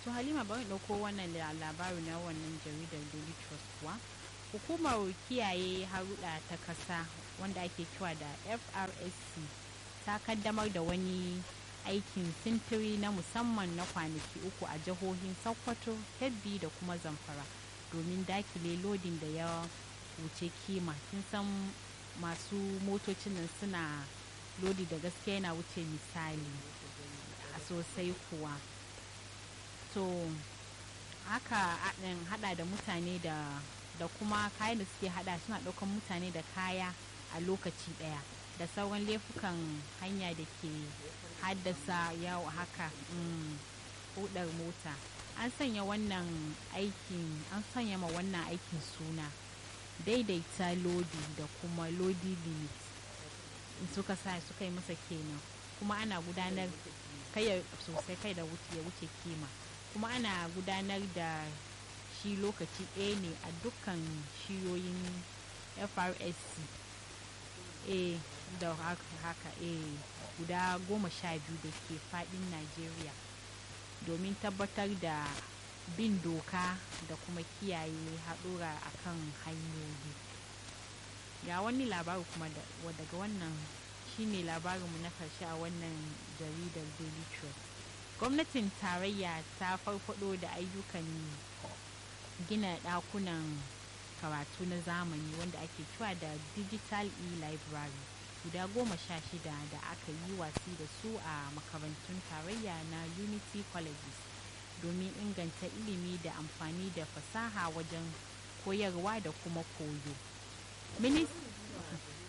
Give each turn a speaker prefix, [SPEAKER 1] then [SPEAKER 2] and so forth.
[SPEAKER 1] to Halima bari ɗauko wannan labari na wannan jaridar Daily Trust kuwa. Hukumar kiyaye haruɗa ta ƙasa wanda ake cewa da FRSC ta kaddamar da wani aikin sintiri na musamman na kwanaki 3 a jihohin Sokoto, Kebbi da kuma Zamfara domin dakile lodin da ya wuce kima. Kin san masu motocin nan suna lodi da gaske yana wuce misali sosai kuwa. To haka hada da mutane da kuma kayan da suke hada suna daukan mutane da kaya a lokaci daya da sauran laifukan hanya da ke haddasa yawo haka hudar mota. An sanya ma wannan aikin suna daidaita lodi da kuma lodi limit suka yi masa kenan, kuma ana gudanar kai sosai kai da ya wuce kima, kuma ana gudanar da shi lokaci ɗaya ne a dukkan shiyoyin FRSC da haka guda 12 da ke fadin Najeriya domin tabbatar da bin doka da kuma kiyaye haɗura a kan hanyoyi. Ga wani labari kuma daga wannan shine labarinmu na karshe a wannan jaridar Daily Trust. Gwamnatin tarayya ta farfado da ayyukan gina ɗakunan karatu na zamani wanda ake cewa da digital e-library guda 16 da aka yi watsi da su a makarantun tarayya na Unity Colleges domin inganta ilimi da amfani da fasaha wajen koyarwa da kuma koyo.